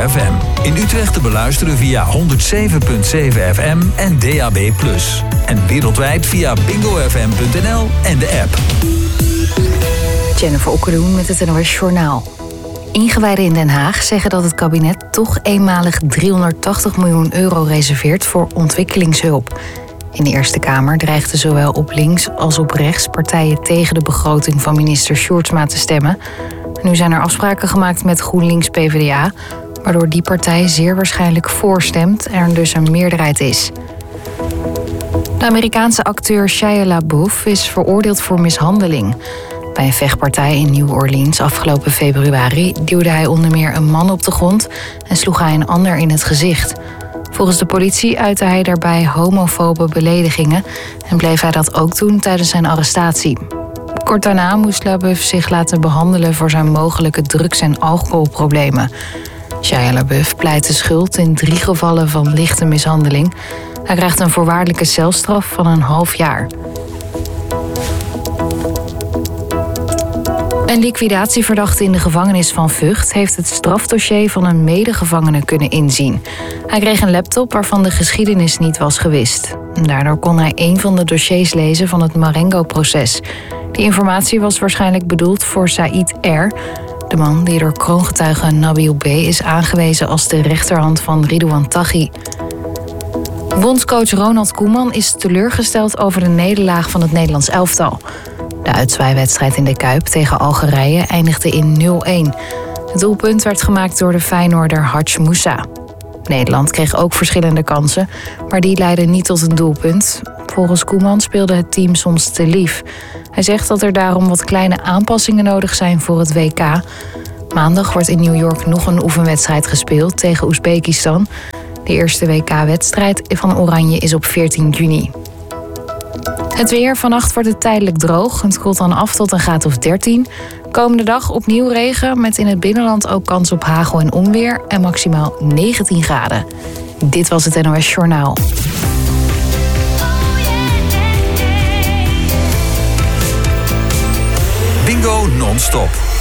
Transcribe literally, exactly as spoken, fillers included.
F M. In Utrecht te beluisteren via honderd zeven komma zeven F M en D A B plus. En wereldwijd via bingo f m punt n l en de app. Jennifer Okkeloen met het N O S Journaal. Ingewijden in Den Haag zeggen dat het kabinet toch eenmalig driehonderdtachtig miljoen euro reserveert voor ontwikkelingshulp. In de Eerste Kamer dreigden zowel op links als op rechts partijen tegen de begroting van minister Sjoerdsma te stemmen. Nu zijn er afspraken gemaakt met GroenLinks P V D A, waardoor die partij zeer waarschijnlijk voorstemt en er dus een meerderheid is. De Amerikaanse acteur Shia LaBeouf is veroordeeld voor mishandeling. Bij een vechtpartij in New Orleans afgelopen februari duwde hij onder meer een man op de grond en sloeg hij een ander in het gezicht. Volgens de politie uitte hij daarbij homofobe beledigingen en bleef hij dat ook doen tijdens zijn arrestatie. Kort daarna moest LaBeouf zich laten behandelen voor zijn mogelijke drugs- en alcoholproblemen. Shia LaBeouf pleit de schuld in drie gevallen van lichte mishandeling. Hij krijgt een voorwaardelijke celstraf van een half jaar. Een liquidatieverdachte in de gevangenis van Vught heeft het strafdossier van een medegevangene kunnen inzien. Hij kreeg een laptop waarvan de geschiedenis niet was gewist. Daardoor kon hij een van de dossiers lezen van het Marengo-proces. Die informatie was waarschijnlijk bedoeld voor Said R., de man die door kroongetuige Nabil B. is aangewezen als de rechterhand van Ridouan Taghi. Bondscoach Ronald Koeman is teleurgesteld over de nederlaag van het Nederlands elftal. De uitzwaaiwedstrijd in de Kuip tegen Algerije eindigde in nul-een. Het doelpunt werd gemaakt door de Feyenoorder Hadj Moussa. Nederland kreeg ook verschillende kansen, maar die leidden niet tot een doelpunt. Volgens Koeman speelde het team soms te lief. Hij zegt dat er daarom wat kleine aanpassingen nodig zijn voor het W K. Maandag wordt in New York nog een oefenwedstrijd gespeeld tegen Oezbekistan. De eerste W K-wedstrijd van Oranje is op veertien juni. Het weer. Vannacht wordt het tijdelijk droog. Het koelt dan af tot een graad of dertien. Komende dag opnieuw regen, met in het binnenland ook kans op hagel en onweer en maximaal negentien graden. Dit was het N O S Journaal. Bingo non-stop.